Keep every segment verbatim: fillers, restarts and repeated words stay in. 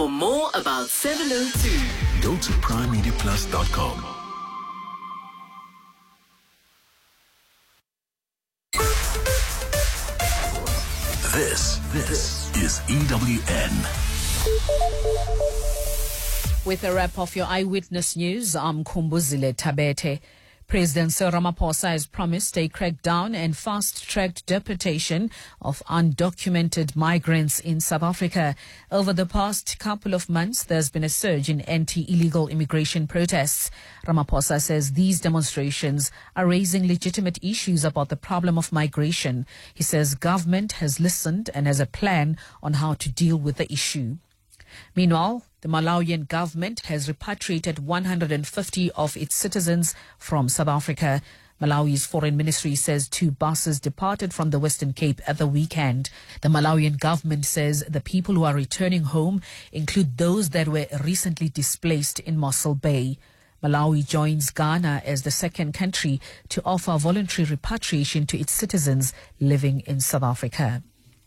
For more about seven oh two, go to prime media plus dot com. This, this is E W N. With a wrap of your Eyewitness News, I'm Kumbuzile Tabete. President Cyril Ramaphosa has promised a crackdown and fast-tracked deportation of undocumented migrants in South Africa. Over the past couple of months, there's been a surge in anti-illegal immigration protests. Ramaphosa says these demonstrations are raising legitimate issues about the problem of migration. He says government has listened and has a plan on how to deal with the issue. Meanwhile, the Malawian government has repatriated one hundred fifty of its citizens from South Africa. Malawi's foreign ministry says two buses departed from the Western Cape at the weekend. The Malawian government says the people who are returning home include those that were recently displaced in Mossel Bay. Malawi joins Ghana as the second country to offer voluntary repatriation to its citizens living in South Africa.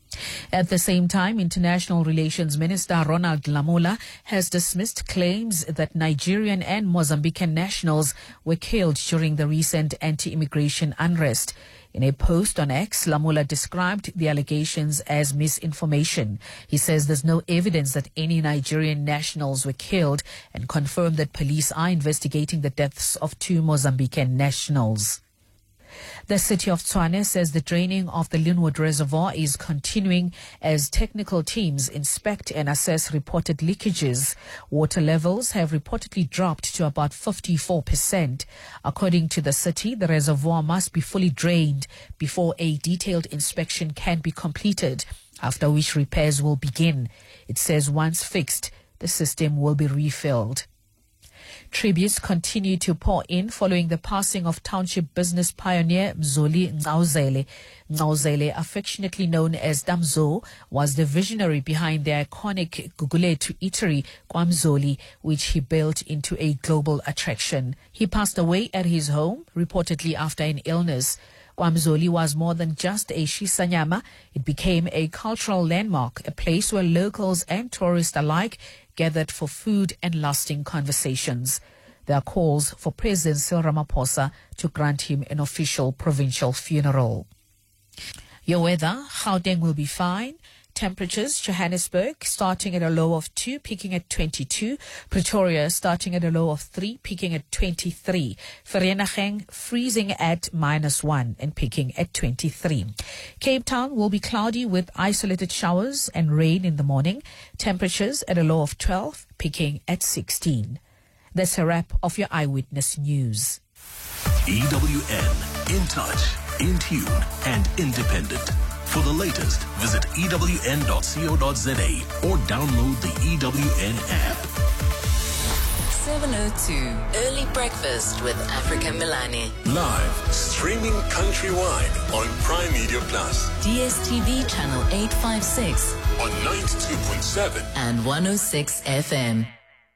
At the same time, International Relations Minister Ronald Lamola has dismissed claims that Nigerian and Mozambican nationals were killed during the recent anti-immigration unrest. In a post on X, Lamola described the allegations as misinformation. He says there's no evidence that any Nigerian nationals were killed and confirmed that police are investigating the deaths of two Mozambican nationals. The city of Tshwane says the draining of the Linwood Reservoir is continuing as technical teams inspect and assess reported leakages. Water levels have reportedly dropped to about fifty-four percent. According to the city, the reservoir must be fully drained before a detailed inspection can be completed, after which repairs will begin. It says once fixed, the system will be refilled. Tributes continue to pour in following the passing of township business pioneer Mzoli Ncauzele. Ncauzele, affectionately known as Damzo, was the visionary behind the iconic Gugulethu Eatery, KwaMzoli, which he built into a global attraction. He passed away at his home, reportedly after an illness. KwaMzoli was more than just a shisanyama. It became a cultural landmark, a place where locals and tourists alike gathered for food and lasting conversations. There are calls for President Cyril Ramaphosa to grant him an official provincial funeral. Your weather, Gauteng will be fine. Temperatures, Johannesburg starting at a low of two, peaking at twenty-two. Pretoria starting at a low of three, peaking at twenty-three. Vereeniging freezing at minus one and peaking at twenty-three. Cape Town will be cloudy with isolated showers and rain in the morning. Temperatures at a low of twelve, peaking at sixteen. That's a wrap of your Eyewitness News. E W N, in touch, in tune, and independent. For the latest, visit E W N dot co dot za or download the E W N app. seven oh two, Early Breakfast with Africa Milani. Live, streaming countrywide on Prime Media Plus. D S T V channel eight fifty-six On ninety-two point seven and one oh six F M.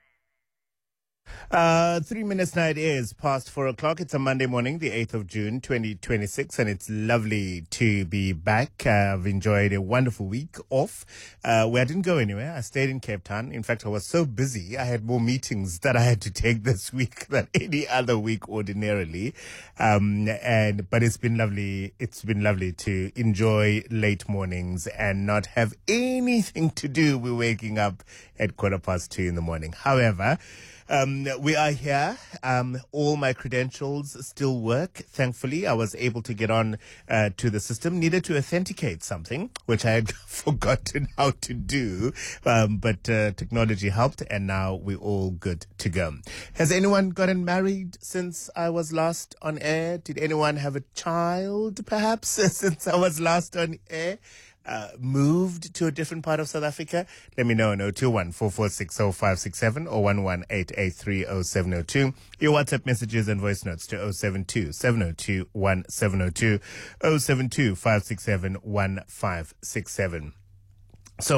Uh, three minutes now it is past four o'clock. It's a Monday morning, the eighth of June, twenty twenty-six, and it's lovely to be back. Uh, I've enjoyed a wonderful week off, uh, where I didn't go anywhere. I stayed in Cape Town. In fact, I was so busy. I had more meetings that I had to take this week than any other week ordinarily. Um, and, but it's been lovely. It's been lovely to enjoy late mornings and not have anything to do with waking up at quarter past two in the morning. However, Um, we are here. Um, all my credentials still work. Thankfully, I was able to get on uh, to the system. Needed to authenticate something, which I had forgotten how to do. Um, but uh, technology helped, and now we're all good to go. Has anyone gotten married since I was last on air? Did anyone have a child, perhaps, since I was last on air? Uh, moved to a different part of South Africa? Let me know on zero two one, four four six, zero five six seven or one one eight eight three, zero seven zero two. Your WhatsApp messages and voice notes to zero seven two, seven zero two, one seven zero two, zero seven two, five six seven, one five six seven. So much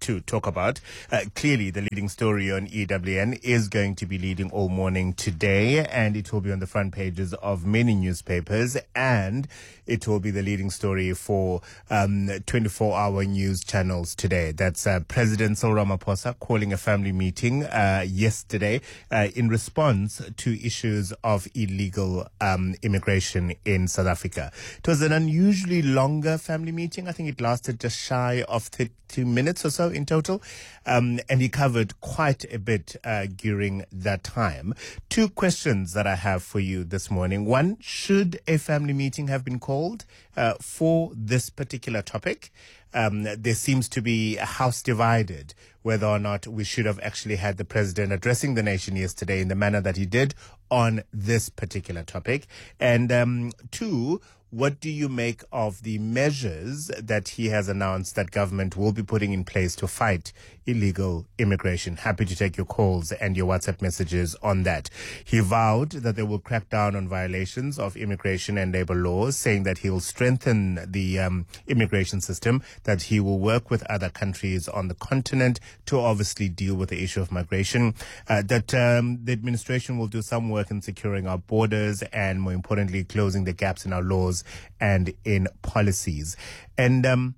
to talk about. Uh, clearly, the leading story on E W N is going to be leading all morning today, and it will be on the front pages of many newspapers, and it will be the leading story for um, twenty-four hour news channels today. That's uh, President Cyril Ramaphosa calling a family meeting uh, yesterday uh, in response to issues of illegal um, immigration in South Africa. It was an unusually longer family meeting. I think it lasted just shy of thirty minutes or so in total. Um, and he covered quite a bit uh, during that time. Two questions that I have for you this morning. One, should a family meeting have been called uh, for this particular topic? Um, there seems to be a house divided whether or not we should have actually had the president addressing the nation yesterday in the manner that he did on this particular topic. And um, two, what do you make of the measures that he has announced that government will be putting in place to fight illegal immigration? Happy to take your calls and your WhatsApp messages on that. He vowed that they will crack down on violations of immigration and labor laws, saying that he will strengthen the um, immigration system, that he will work with other countries on the continent to obviously deal with the issue of migration, uh, that um, the administration will do some work in securing our borders and, more importantly, closing the gaps in our laws and in policies. And um,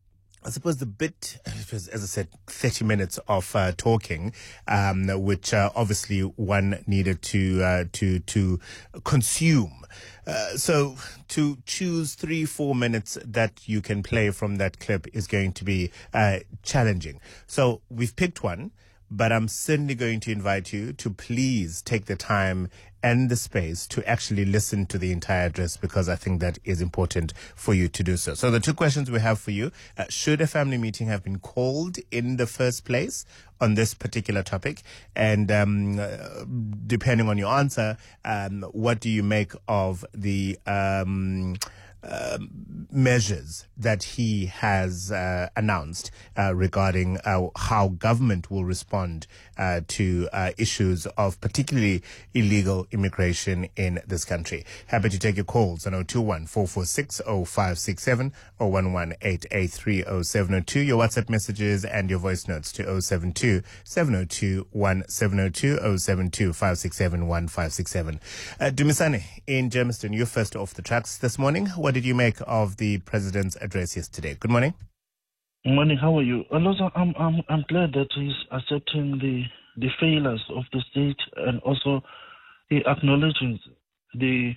I suppose the bit, as I said, thirty minutes of uh, talking, um, which uh, obviously one needed to uh, to to consume. Uh, so to choose three, four minutes that you can play from that clip is going to be uh, challenging. So we've picked one, but I'm certainly going to invite you to please take the time and the space to actually listen to the entire address, because I think that is important for you to do so. So the two questions we have for you, uh, should a family meeting have been called in the first place on this particular topic? And um, uh, depending on your answer, um, what do you make of the um, uh, measures that he has uh, announced uh, regarding uh, how government will respond uh, to uh, issues of particularly illegal immigration in this country? Happy to take your calls on zero two one, four four six, zero five six seven or one one eight eight three zero seven zero two. Your WhatsApp messages and your voice notes to zero seven two, seven zero two, one seven zero two, zero seven two, five six seven, one five six seven. Uh, Dumisani in Germiston, you're first off the tracks this morning. What did you make of the president's address yesterday? Good morning. Good morning. How are you? Also, I'm I'm I'm glad that he's accepting the the failures of the state, and also he acknowledges the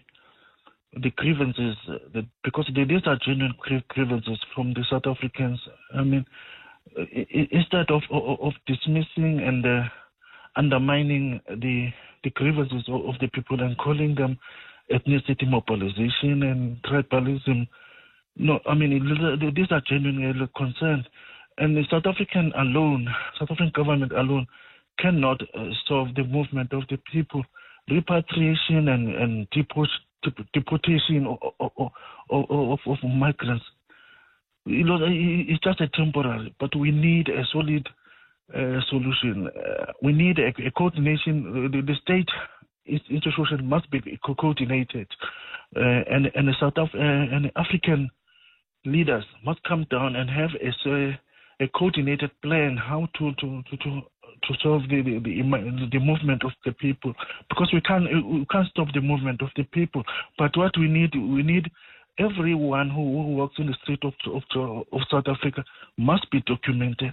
the grievances, that, because these are genuine grievances from the South Africans. I mean, instead of of, of dismissing and uh, undermining the the grievances of, of the people and calling them ethnicity mobilization and tribalism. No, I mean, these are genuine concerns. And the South African alone, South African government alone, cannot uh, solve the movement of the people. Repatriation and, and deport, deportation of, of, of, of migrants, you know, it's just a temporary, but we need a solid uh, solution. Uh, we need a, a coordination. The, the state institution must be coordinated, uh, and and the South Af- uh, and the African leaders must come down and have a a coordinated plan how to to to to, to solve the the, the the movement of the people, because we can't we can't stop the movement of the people. But what we need we need everyone who, who works in the street of, of of South Africa must be documented.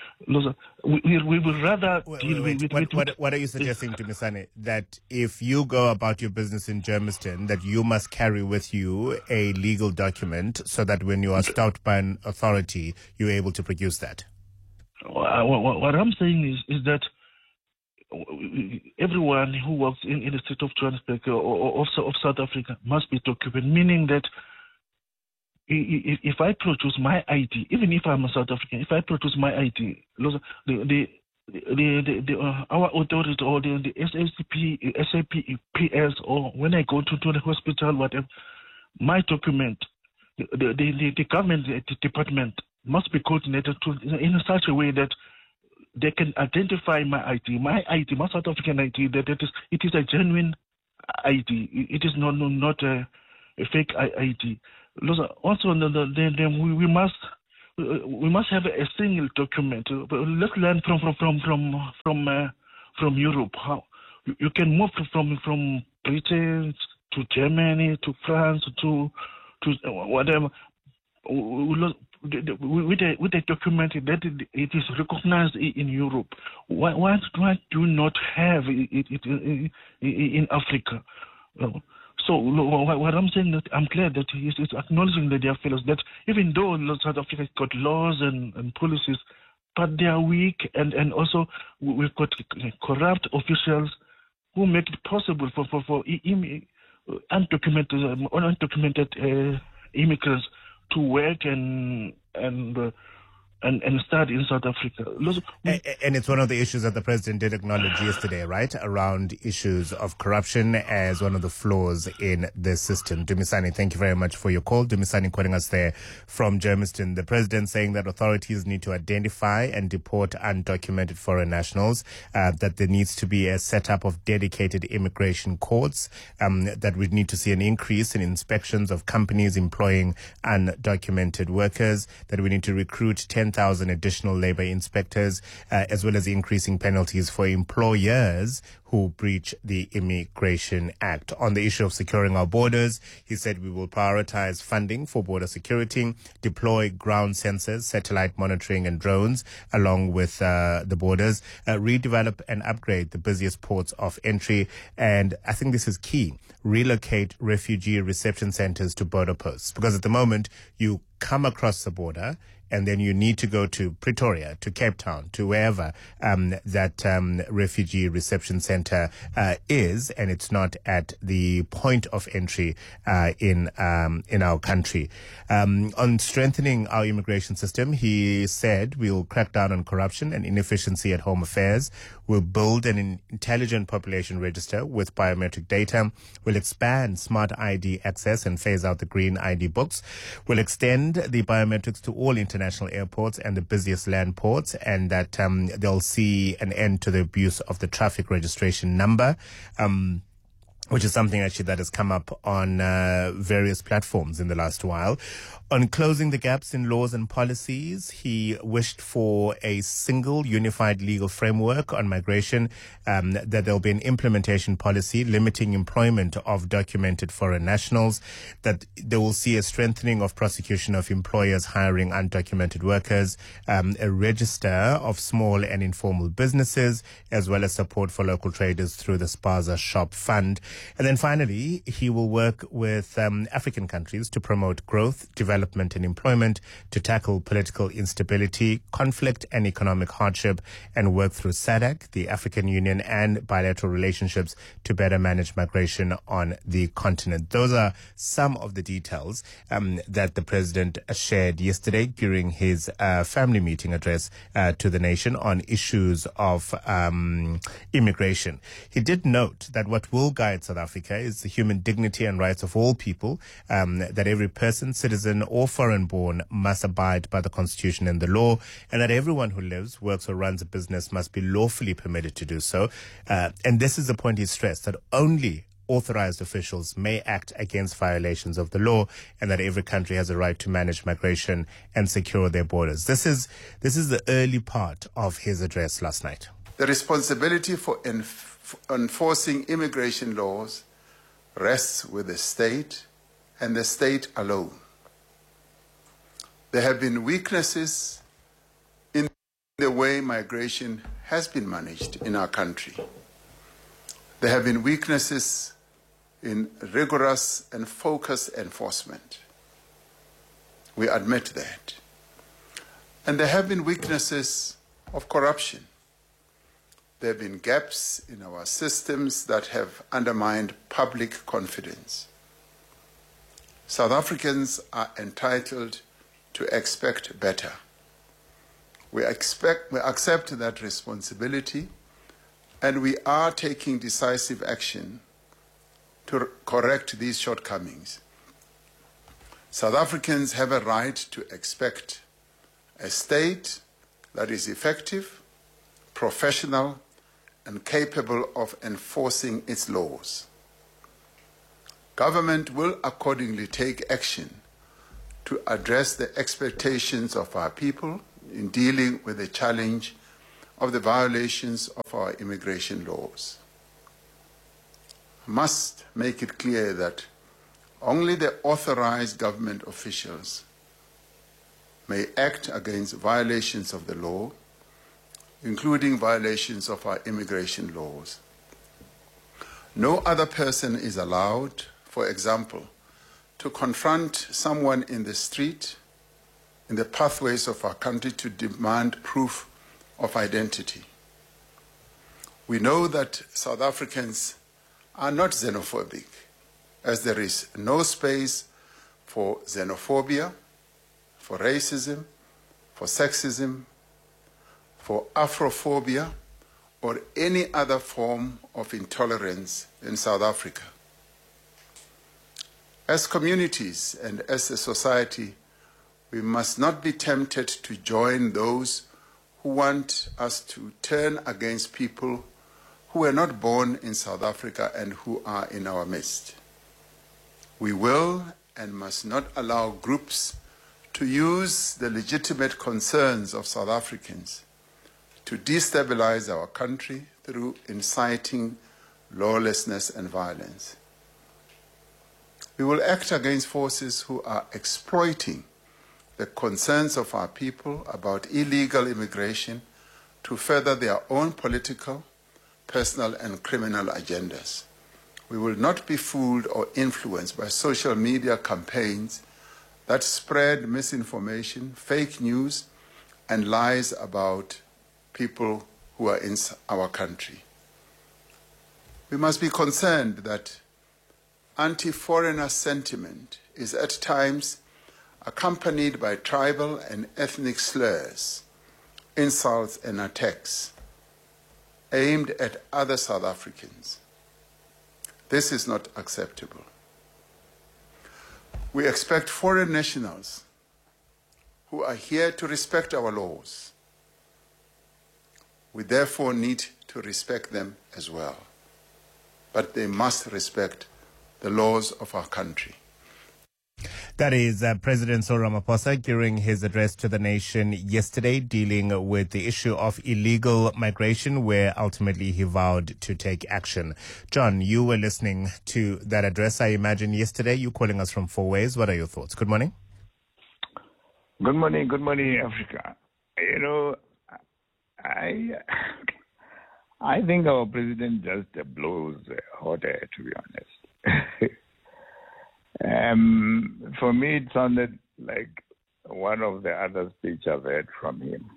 We, we, we will rather wait, deal wait, with, what, with, what, what are you suggesting to Misane? That if you go about your business in Germiston, that you must carry with you a legal document so that when you are stopped by an authority, you're able to produce that? What, what I'm saying is, is that everyone who works in, in the state of Johannesburg or, or of, of South Africa must be documented, meaning that if I produce my I D, even if I'm a South African, if I produce my I D, the the the, the, the uh, our authority or the, the S A P, S A P S, or when I go to, to the hospital, whatever, my document, the the, the, the government the department must be coordinated to in such a way that they can identify my I D, my I D, my South African I D, that it is it is a genuine I D. It is not not a, a fake I D. Also, then, then we, we must uh, we must have a single document. Uh, let's learn from from from from from, uh, from Europe. How you, you can move from from Britain to Germany to France to to whatever with a with a document that it is recognized in Europe. Why why, why do you not have it, it, it in Africa? So what I'm saying, that I'm glad that he's acknowledging that there are fellows that even though South Africa has got laws and, and policies, but they are weak, and, and also we've got corrupt officials who make it possible for for, for undocumented undocumented uh, immigrants to work and and. Uh, And, and start in South Africa. And, and it's one of the issues that the president did acknowledge yesterday, right? Around issues of corruption as one of the flaws in the system. Dumisani, thank you very much for your call. Dumisani calling us there from Germiston. The president saying that authorities need to identify and deport undocumented foreign nationals, uh, that there needs to be a setup of dedicated immigration courts, um, that we need to see an increase in inspections of companies employing undocumented workers, that we need to recruit ten thousand additional labor inspectors, uh, as well as increasing penalties for employers who breach the Immigration Act. On the issue of securing our borders, he said we will prioritize funding for border security, deploy ground sensors, satellite monitoring and drones along with uh, the borders, uh, redevelop and upgrade the busiest ports of entry, and I think this is key, relocate refugee reception centers to border posts, because at the moment you come across the border and then you need to go to Pretoria, to Cape Town, to wherever um, that um, refugee reception center uh, is, and it's not at the point of entry uh, in um, in our country. Um, on strengthening our immigration system, he said we'll crack down on corruption and inefficiency at Home Affairs. We'll build an intelligent population register with biometric data. We'll expand smart I D access and phase out the green I D books. We'll extend the biometrics to all international airports and the busiest land ports, and that um, they'll see an end to the abuse of the traffic registration number. Um, which is something actually that has come up on uh, various platforms in the last while. On closing the gaps in laws and policies, he wished for a single unified legal framework on migration, um, that there'll be an implementation policy limiting employment of documented foreign nationals, that they will see a strengthening of prosecution of employers hiring undocumented workers, um, a register of small and informal businesses, as well as support for local traders through the Spaza Shop Fund. And then finally, he will work with um, African countries to promote growth, development and employment, to tackle political instability, conflict and economic hardship, and work through SADC, the African Union, and bilateral relationships to better manage migration on the continent. Those are some of the details um, that the president shared yesterday during his uh, family meeting address uh, to the nation on issues of um, immigration. He did note that what will guide South Africa is the human dignity and rights of all people, um, that every person, citizen or foreign-born must abide by the Constitution and the law, and that everyone who lives, works or runs a business must be lawfully permitted to do so. Uh, and this is the point he stressed, that only authorized officials may act against violations of the law, and that every country has a right to manage migration and secure their borders. This is, this is the early part of his address last night. The responsibility for enf- enforcing immigration laws rests with the state and the state alone. There have been weaknesses in the way migration has been managed in our country. There have been weaknesses in rigorous and focused enforcement. We admit that. And there have been weaknesses of corruption. There have been gaps in our systems that have undermined public confidence. South Africans are entitled to expect better. We expect, we accept that responsibility, and we are taking decisive action to correct these shortcomings. South Africans have a right to expect a state that is effective, professional, and capable of enforcing its laws. Government will accordingly take action to address the expectations of our people in dealing with the challenge of the violations of our immigration laws. I must make it clear that only the authorized government officials may act against violations of the law, including violations of our immigration laws. No other person is allowed, for example, to confront someone in the street, in the pathways of our country, to demand proof of identity. We know that South Africans are not xenophobic, as there is no space for xenophobia, for racism, for sexism, for Afrophobia, or any other form of intolerance in South Africa. As communities and as a society, we must not be tempted to join those who want us to turn against people who were not born in South Africa and who are in our midst. We will and must not allow groups to use the legitimate concerns of South Africans to destabilize our country through inciting lawlessness and violence. We will act against forces who are exploiting the concerns of our people about illegal immigration to further their own political, personal, and criminal agendas. We will not be fooled or influenced by social media campaigns that spread misinformation, fake news, and lies about people who are in our country. We must be concerned that anti-foreigner sentiment is at times accompanied by tribal and ethnic slurs, insults, and attacks aimed at other South Africans. This is not acceptable. We expect foreign nationals who are here to respect our laws. We therefore need to respect them as well. But they must respect the laws of our country. That is uh, President Cyril Ramaphosa during his address to the nation yesterday, dealing with the issue of illegal migration, where ultimately he vowed to take action. John, you were listening to that address, I imagine, yesterday. You calling us from Four Ways. What are your thoughts? Good morning. Good morning. Good morning, Africa. You know, I I think our president just blows hot air, to be honest. Um, for me, it sounded like one of the other speech I've heard from him,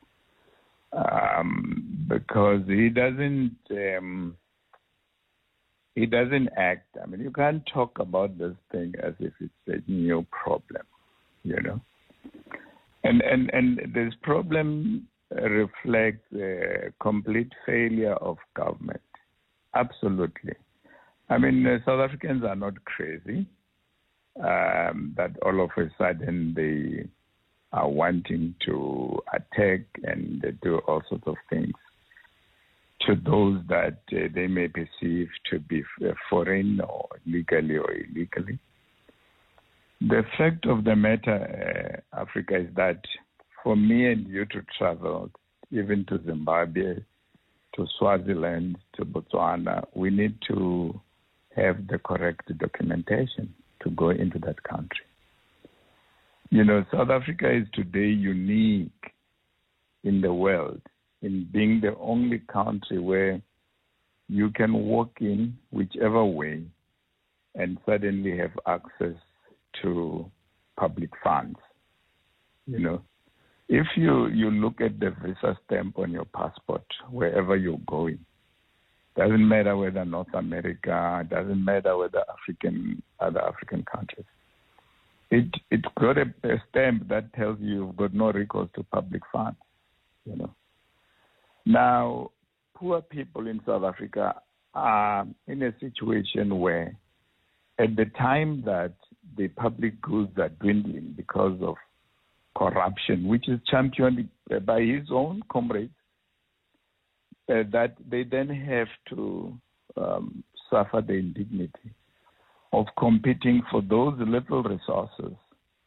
um, because he doesn't um, he doesn't act. I mean, you can't talk about this thing as if it's a new problem, you know. And and and this problem reflects a complete failure of government. Absolutely. I mean, uh, South Africans are not crazy. Um, that all of a sudden they are wanting to attack and do all sorts of things to those that uh, they may perceive to be foreign or legally or illegally. The fact of the matter, uh, Africa, is that for me and you to travel even to Zimbabwe, to Swaziland, to Botswana, we need to have the correct documentation to go into that country. You know, South Africa is today unique in the world in being the only country where you can walk in whichever way and suddenly have access to public funds. You know, if you, you look at the visa stamp on your passport, wherever you're going, doesn't matter whether North America, doesn't matter whether African, other African countries. It it's got a, a stamp that tells you you've got no recourse to public funds. You know. Now, poor people in South Africa are in a situation where, at the time that the public goods are dwindling because of corruption, which is championed by his own comrades, Uh, that they then have to um, suffer the indignity of competing for those little resources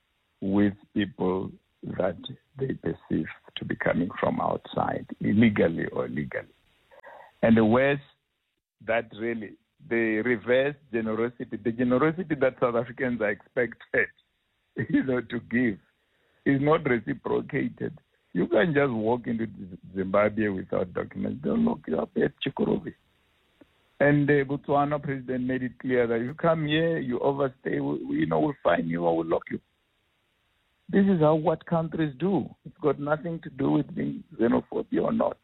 with people that they perceive to be coming from outside, illegally or legally. And the worst, that really, the reverse generosity, the generosity that South Africans are expected, you know, to give, is not reciprocated. You can't just walk into Zimbabwe without documents. They'll lock you up at Chikurovi. And the Botswana president made it clear that if you come here, you overstay, we, you know, we'll fine you or we'll lock you. This is how what countries do. It's got nothing to do with being xenophobia or not.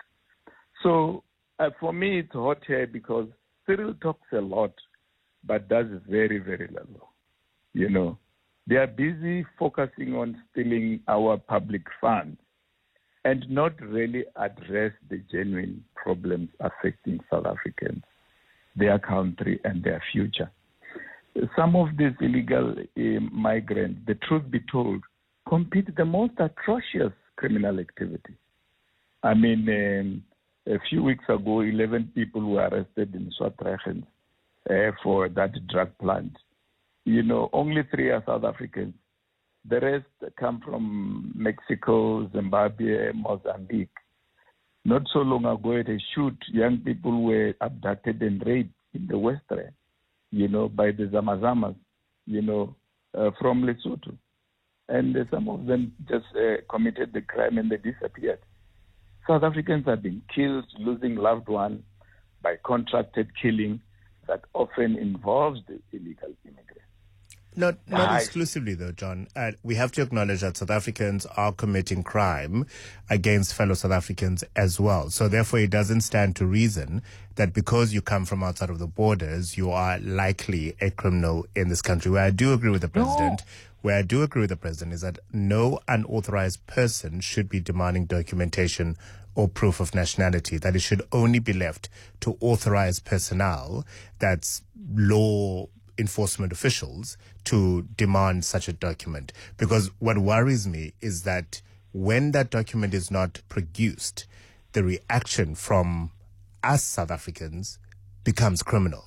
So uh, for me, it's hot here because Cyril talks a lot, but does very, very little. You know, they are busy focusing on stealing our public funds and not really address the genuine problems affecting South Africans, their country, and their future. Some of these illegal uh, migrants, the truth be told, commit the most atrocious criminal activity. I mean, um, a few weeks ago, eleven people were arrested in Swartregens uh, for that drug plant. You know, only three are South Africans. The rest come from Mexico, Zimbabwe, Mozambique. Not so long ago at a shoot, young people were abducted and raped in the Western, you know, by the Zamazamas, you know, uh, from Lesotho. And uh, some of them just uh, committed the crime and they disappeared. South Africans have been killed, losing loved ones by contracted killing that often involves the illegal immigrants. Not not exclusively, though, John. Uh, we have to acknowledge that South Africans are committing crime against fellow South Africans as well. So therefore, it doesn't stand to reason that because you come from outside of the borders, you are likely a criminal in this country. Where I do agree with the president, no. where I do agree with the president is that no unauthorized person should be demanding documentation or proof of nationality, that it should only be left to authorized personnel, that's law enforcement officials, to demand such a document. Because what worries me is that when that document is not produced, the reaction from us South Africans becomes criminal.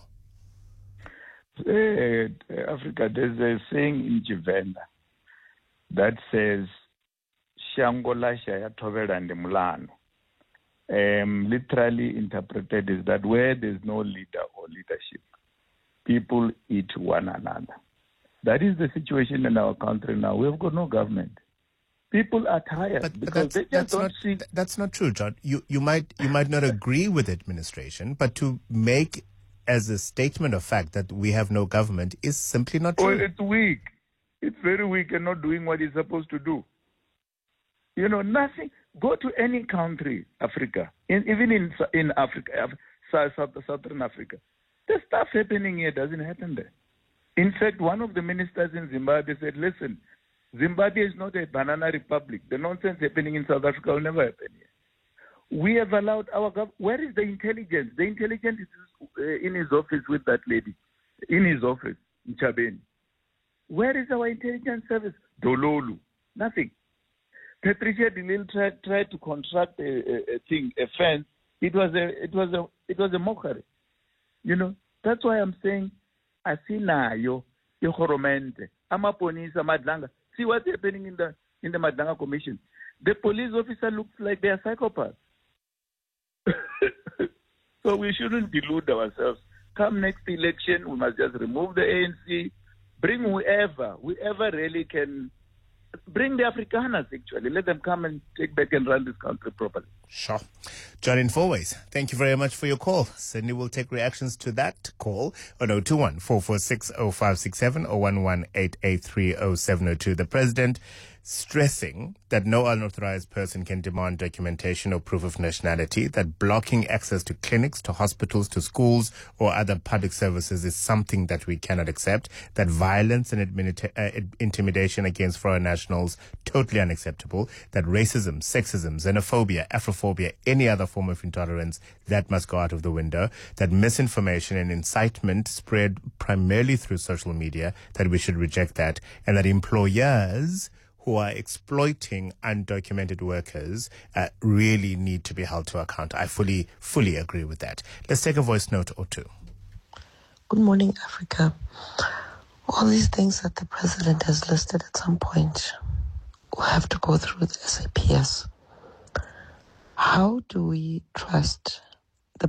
Uh, Africa, there's a saying in Jivenda that says, Shangola Shaya Tovera and Mulano. Um, literally interpreted is that where there's no leader or leadership, people eat one another. That is the situation in our country now. We've got no government. People are tired but, because but they just that's don't not, see. That's not true, John. You you might you might not agree with administration, but to make as a statement of fact that we have no government is simply not true. Well, it's weak. It's very weak and not doing what it's supposed to do. You know, nothing. Go to any country, Africa, in, even in in Africa, South, South, Southern Africa. The stuff happening here doesn't happen there. In fact, one of the ministers in Zimbabwe said, listen, Zimbabwe is not a banana republic. The nonsense happening in South Africa will never happen here. We have allowed our government. Where is the intelligence? The intelligence is uh, in his office with that lady, in his office, in Chabeni. Where is our intelligence service? Dololu. Nothing. Patricia de Lille tried, tried to construct a, a, a thing, a fence. It was a, it was a, it was a mockery. You know, that's why I'm saying, asinayo, ihoromente, amaponisa, madlanga. See what's happening in the in the Madlanga Commission. The police officer looks like they are psychopaths. So we shouldn't delude ourselves. Come next election, we must just remove the A N C, bring whoever, whoever really can. Bring the Afrikaners, actually. Let them come and take back and run this country properly. Sure. John in Four Ways, thank you very much for your call. Sydney will take reactions to that call on zero two one, four four six, zero five six seven or one one eight eight three, zero seven zero two. The president stressing that no unauthorized person can demand documentation or proof of nationality, that blocking access to clinics, to hospitals, to schools or other public services is something that we cannot accept, that violence and admini- uh, intimidation against foreign nationals, totally unacceptable, that racism, sexism, xenophobia, Afrophobia, any other form of intolerance, that must go out of the window, that misinformation and incitement spread primarily through social media, that we should reject that, and that employers who are exploiting undocumented workers uh, really need to be held to account. I fully, fully agree with that. Let's take a voice note or two. Good morning, Africa. All these things that the president has listed at some point, who have to go through the S A P S. How do we trust